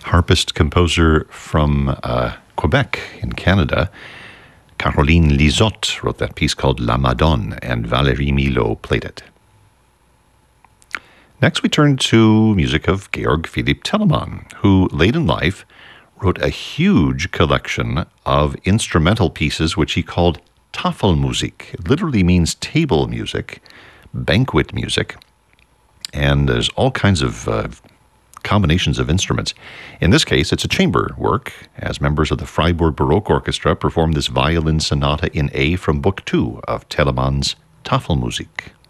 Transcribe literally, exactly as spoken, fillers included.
harpist composer from uh, Quebec in Canada. Caroline Lizotte wrote that piece called La Madone, and Valérie Milhaud played it. Next, we turn to music of Georg Philipp Telemann, who late in life wrote a huge collection of instrumental pieces which he called Tafelmusik. It literally means table music, banquet music, and there's all kinds of uh, combinations of instruments. In this case, it's a chamber work, as members of the Freiburg Baroque Orchestra perform this violin sonata in A from Book two of Telemann's Tafelmusik.